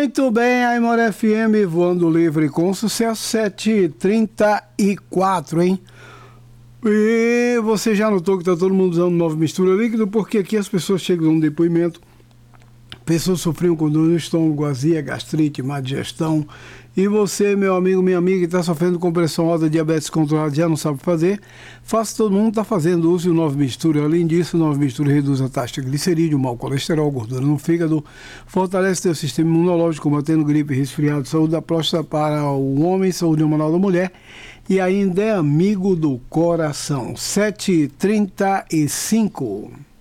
Muito bem, Aimoré FM voando livre com sucesso, 7h34, hein? E você já notou que tá todo mundo usando nova mistura líquido, porque aqui as pessoas chegam a um depoimento, pessoas sofriam com dor no estômago, azia, gastrite, má digestão, e você, meu amigo, minha amiga, que está sofrendo com pressão alta, diabetes controlada, já não sabe fazer, todo mundo está fazendo uso de nova mistura. Além disso, nova mistura reduz a taxa de glicerídeo, mau colesterol, gordura no fígado, fortalece seu sistema imunológico, combatendo gripe, resfriado, saúde da próstata para o homem, saúde hormonal da mulher, e ainda é amigo do coração. 7h35.